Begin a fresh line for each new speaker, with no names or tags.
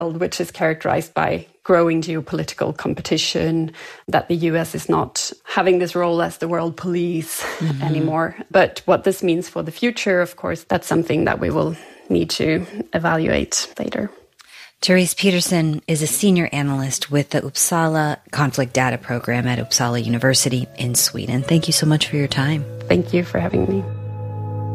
which is characterized by growing geopolitical competition, that the US is not having this role as the world police anymore. But what this means for the future, of course, that's something that we will need to evaluate later.
Therese Peterson is a senior analyst with the Uppsala Conflict Data Program at Uppsala University in Sweden. Thank you so much for your time.
Thank you for having me.